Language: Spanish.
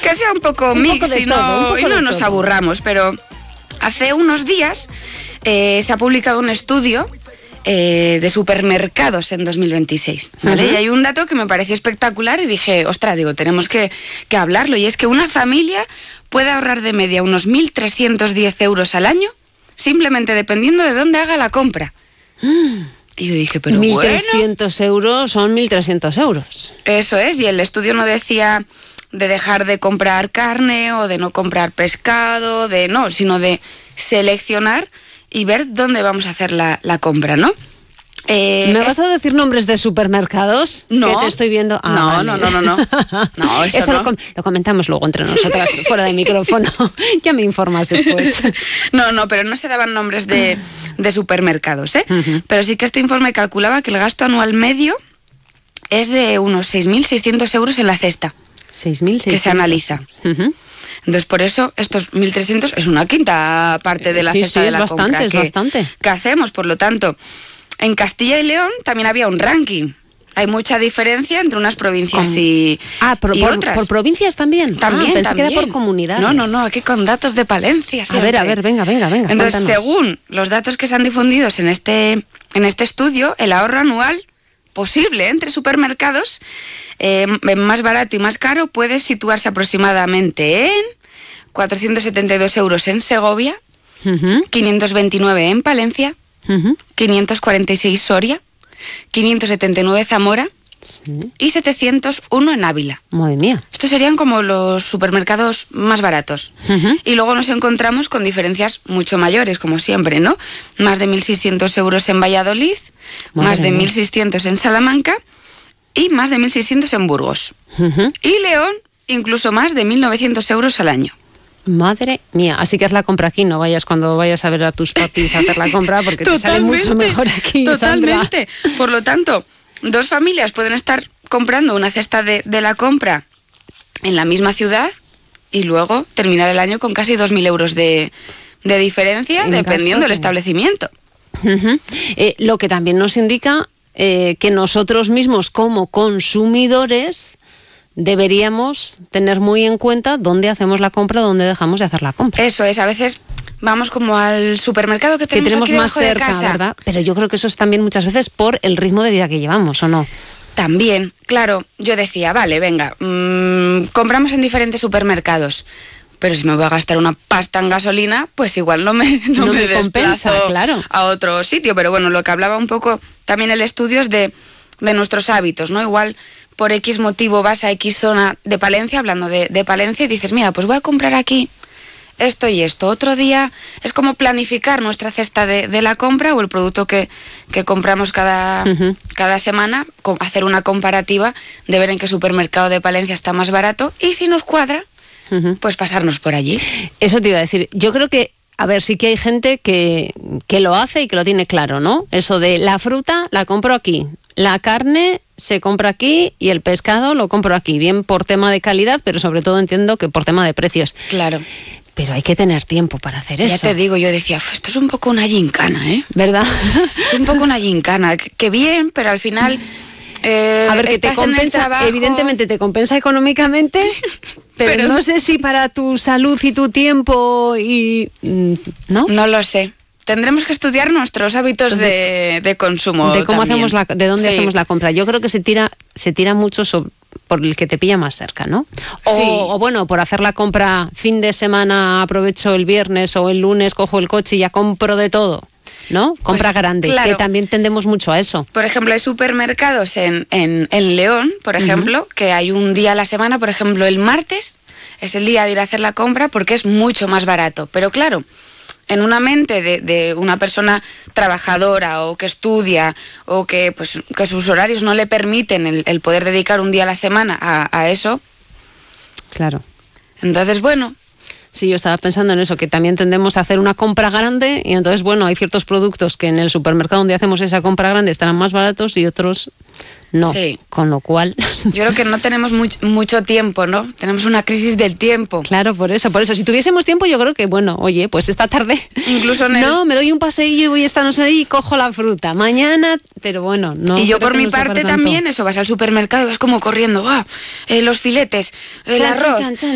que sea un poco mix y no nos aburramos, pero hace unos días se ha publicado un estudio de supermercados en 2026, ¿vale? Y hay un dato que me pareció espectacular y dije, ostras, tenemos que hablarlo, y es que una familia puede ahorrar de media unos 1.310 euros al año, simplemente dependiendo de dónde haga la compra. Y yo dije, pero 1.300 euros son 1.300 euros. Eso es, y el estudio no decía de dejar de comprar carne o de no comprar pescado, sino de seleccionar y ver dónde vamos a hacer la compra, ¿no? ¿Me vas a decir nombres de supermercados? No. Que te estoy viendo. No. No, eso no. Lo comentamos luego entre nosotras, fuera de micrófono. Ya me informas después. No, pero no se daban nombres de supermercados, ¿eh? Pero sí que este informe calculaba que el gasto anual medio es de unos 6.600 euros en la cesta. 6.600. Que se analiza. Entonces, por eso, estos 1.300 es una quinta parte de la cesta de la compra que hacemos. Por lo tanto, en Castilla y León también había un ranking. Hay mucha diferencia entre unas provincias y otras. ¿Por provincias también? Pensé que era por comunidades. No, aquí con datos de Palencia siempre. A ver, venga. Entonces, cuéntanos. Según los datos que se han difundido en este estudio, el ahorro anual posible entre supermercados, más barato y más caro, puede situarse aproximadamente en 472 euros en Segovia, 529 en Palencia, 546 Soria, 579 Zamora y 701 en Ávila. Madre mía. Estos serían como los supermercados más baratos. Y luego nos encontramos con diferencias mucho mayores, como siempre, ¿no? Más de 1.600 euros en Valladolid, más de 1.600 en Salamanca y más de 1.600 en Burgos. Y León, incluso más de 1.900 euros al año. Madre mía, así que haz la compra aquí, no vayas cuando vayas a ver a tus papis a hacer la compra, porque te sale mucho mejor aquí. Totalmente. Sandra. Por lo tanto, dos familias pueden estar comprando una cesta de la compra en la misma ciudad y luego terminar el año con casi 2.000 euros de diferencia, dependiendo del establecimiento. Lo que también nos indica que nosotros mismos como consumidores deberíamos tener muy en cuenta dónde hacemos la compra, dónde dejamos de hacer la compra. Eso es, a veces vamos como al supermercado que tenemos aquí más cerca, de casa, ¿verdad? Pero yo creo que eso es también muchas veces por el ritmo de vida que llevamos, ¿o no? También, claro, yo decía, vale, venga, compramos en diferentes supermercados, pero si me voy a gastar una pasta en gasolina, pues igual no me compensa, claro, a otro sitio. Pero bueno, lo que hablaba un poco también el estudio es de nuestros hábitos, ¿no? Igual por X motivo vas a X zona de Palencia, hablando de Palencia, y dices, mira, pues voy a comprar aquí esto y esto. Otro día es como planificar nuestra cesta de la compra o el producto que compramos cada semana, hacer una comparativa de ver en qué supermercado de Palencia está más barato y si nos cuadra, pues pasarnos por allí. Eso te iba a decir. Yo creo que, a ver, sí que hay gente que lo hace y que lo tiene claro, ¿no? Eso de la fruta la compro aquí, la carne se compra aquí y el pescado lo compro aquí, bien por tema de calidad, pero sobre todo entiendo que por tema de precios. Claro. Pero hay que tener tiempo para hacer eso. Ya te digo, yo decía, esto es un poco una gincana, ¿eh? ¿Verdad? Es un poco una gincana, que bien, pero al final a ver, que te compensa, evidentemente te compensa económicamente, pero no sé si para tu salud y tu tiempo y... ¿no? No lo sé. Tendremos que estudiar nuestros hábitos de consumo. De cómo también. de dónde hacemos la compra. Yo creo que se tira mucho por el que te pilla más cerca, ¿no? O bueno, por hacer la compra fin de semana, aprovecho el viernes o el lunes, cojo el coche y ya compro de todo, ¿no? Compra grande, claro, que también tendemos mucho a eso. Por ejemplo, hay supermercados en León, por ejemplo, que hay un día a la semana, por ejemplo, el martes es el día de ir a hacer la compra porque es mucho más barato. Pero claro, en una mente de una persona trabajadora o que estudia o que sus horarios no le permiten el poder dedicar un día a la semana a eso. Claro. Entonces, bueno. Sí, yo estaba pensando en eso, que también tendemos a hacer una compra grande y entonces, bueno, hay ciertos productos que en el supermercado donde hacemos esa compra grande estarán más baratos y otros no. Sí. Con lo cual... Yo creo que no tenemos mucho tiempo, ¿no? Tenemos una crisis del tiempo. Claro, por eso. Si tuviésemos tiempo, yo creo que, bueno, oye, pues esta tarde... Incluso No, me doy un paseillo y voy esta noche y cojo la fruta. Mañana, pero bueno, no... Y yo por mi parte también, eso, vas al supermercado y vas como corriendo, los filetes, el arroz...